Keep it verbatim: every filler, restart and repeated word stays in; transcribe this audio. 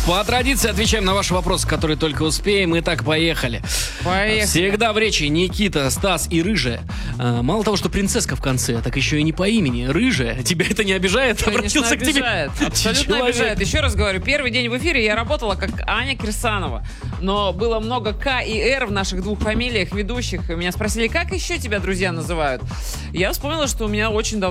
По традиции отвечаем на ваши вопросы, которые только успеем. Итак, поехали. Поехали. Всегда в речи Никита, Стас и Рыжая. А, мало того, что принцесска в конце, так еще и не по имени. Рыжая. Тебя это не обижает? Конечно, Обратился обижает. к тебе Абсолютно человек. обижает. Еще раз говорю, первый день в эфире я работала как Аня Кирсанова. Но было много К и Р в наших двух фамилиях ведущих. Меня спросили, как еще тебя друзья называют? Я вспомнила, что у меня очень давно